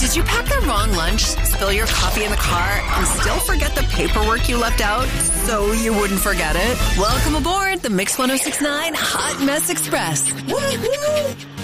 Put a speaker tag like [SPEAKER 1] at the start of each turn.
[SPEAKER 1] Did you pack the wrong lunch, spill your coffee in the car, and still forget the paperwork you left out so you wouldn't forget it? Welcome aboard the Mix 106.9 Hot Mess Express. Woo-hoo!